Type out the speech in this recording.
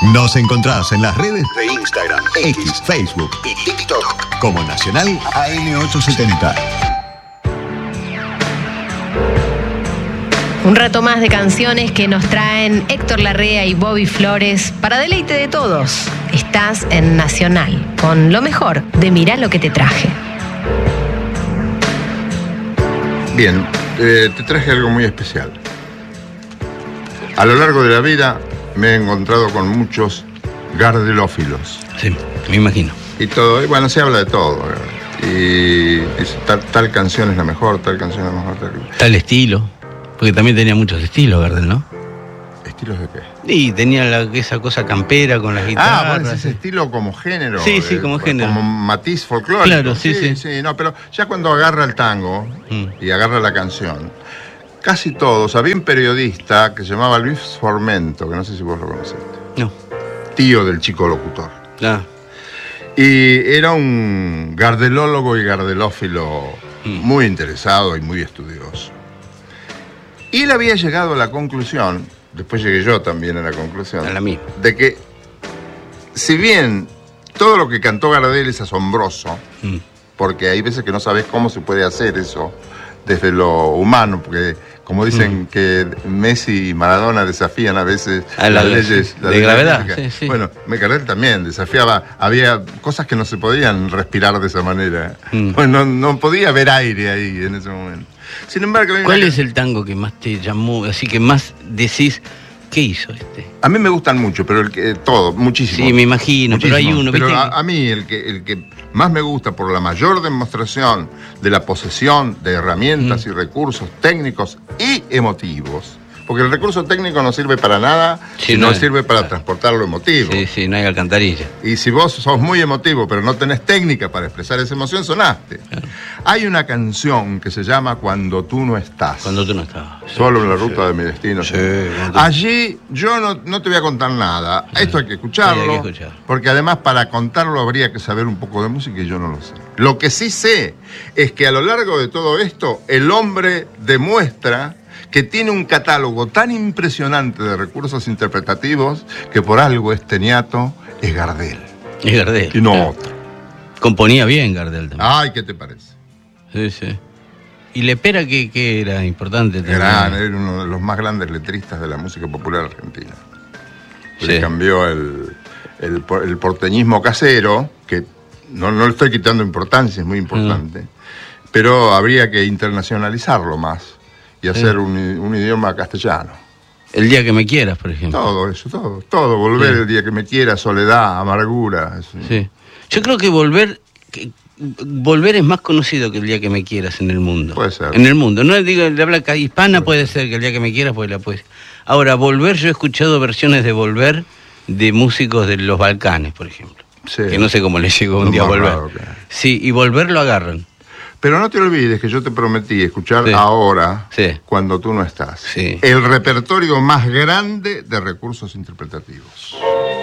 Nos encontrás en las redes de Instagram, X, Facebook y TikTok como Nacional AM870. Un rato más de canciones que nos traen Héctor Larrea y Bobby Flores para deleite de todos. Estás en Nacional con lo mejor de Mirá lo que te traje. Bien, te traje algo muy especial. A lo largo de la vida me he encontrado con muchos gardelófilos. Sí, me imagino. Y todo, y bueno, se habla de todo. Y dice, tal canción es la mejor, tal canción es la mejor. Tal estilo. Porque también tenía muchos estilos, Gardel, ¿no? ¿Estilos de qué? Y tenía esa cosa campera con las guitarras. Ah, bueno, ese estilo como género. Sí, sí, como género. Como matiz folclórico. Claro, sí. Sí, no, pero ya cuando agarra el tango y agarra la canción, casi todos. Había un periodista que se llamaba Luis Formento, que no sé si vos lo conociste. No. Tío del Chico Locutor. Ah. Y era un gardelólogo y gardelófilo muy interesado y muy estudioso. Y él había llegado a la conclusión, después llegué yo también a la conclusión, A la misma. de que si bien todo lo que cantó Gardel es asombroso, porque hay veces que no sabes cómo se puede hacer eso desde lo humano, porque como dicen que Messi y Maradona desafían a veces a las leyes de gravedad. Sí. Bueno, Gardel también desafiaba, había cosas que no se podían respirar de esa manera. Bueno, no podía haber aire ahí en ese momento. Sin embargo, ¿cuál es el tango que más te llamó, así que más decís, qué hizo este? A mí me gustan mucho, pero todo, muchísimo. Sí, me imagino, muchísimo. Pero hay uno. Pero ¿viste? A mí el que más me gusta por la mayor demostración de la posesión de herramientas y recursos técnicos y emotivos. Porque el recurso técnico no sirve para nada, Sí, sino no, sirve para claro. transportar lo emotivo. Sí, no hay alcantarilla. Y si vos sos muy emotivo, pero no tenés técnica para expresar esa emoción, sonaste. Claro. Hay una canción que se llama Cuando tú no estás. Cuando tú no estabas. Solo en la ruta de mi destino. Sí, Allí yo no te voy a contar nada. Esto hay que escucharlo. Sí, hay que escuchar. Porque además para contarlo habría que saber un poco de música y yo no lo sé. Lo que sí sé es que a lo largo de todo esto, el hombre demuestra que tiene un catálogo tan impresionante de recursos interpretativos que por algo este niato es Gardel. Es Gardel. Y no claro. otro. Componía bien Gardel también. Ay, ¿qué te parece? Sí. Y Lepera que era importante también. Era uno de los más grandes letristas de la música popular argentina. Sí. Le cambió el porteñismo casero, que no le estoy quitando importancia, es muy importante, pero habría que internacionalizarlo más y hacer un idioma castellano. El día que me quieras, por ejemplo. Todo eso, todo. Volver el día que me quiera, soledad, amargura. Eso. Sí. Yo creo que volver es más conocido que el día que me quieras en el mundo. Puede ser. En el mundo. No digo de habla hispana, puede ser que el día que me quieras, pues la puedes. Ahora, volver, yo he escuchado versiones de volver de músicos de los Balcanes, por ejemplo. Sí. Que no sé cómo les llegó un día a volver. Raro, claro. Sí, y volver lo agarran. Pero no te olvides que yo te prometí escuchar ahora, Cuando tú no estás, Sí. el repertorio más grande de recursos interpretativos.